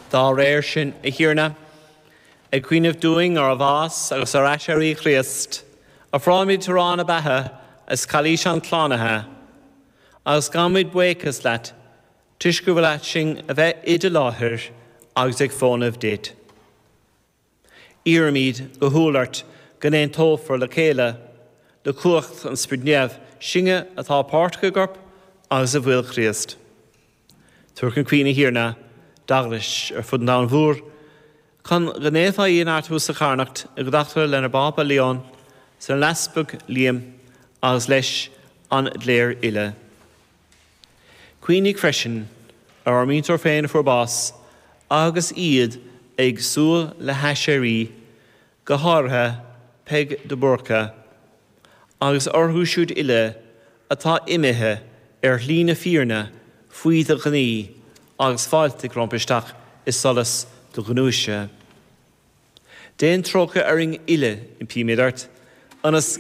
Dá réir sin I hiarna, ag cuiineh doing ar a bhás agus ar eisiirí Christ, a phráimid tarrán a bethe as chalís an chlánathe, agus gamid buchas leat, tuis go bhfuil sin a bheith idir láthir agus ag fónamh dit. Iarmid go húlart gan éon tófar le chéile, le cuacht an spridneamh singe atá páirtcha gorp agus a bhfuil Christ. Tuair an cuine hiarna, daglis ar fud an bhúr, chun gnétha íon airthús a charnacht a go dachtar lena baba Leon san lesbog Liam agus leis an léir ile. Cuoinigh freisin ar mítar féin forbás agus iad ag súil le heisirí go hátha peg de burca agus orthúisiúd ile atá imithe ar lína fíorna faoi de gní agus fáilte grompisteach is solas do gnúise. Déan trocha ar in ile in píimiidart, anas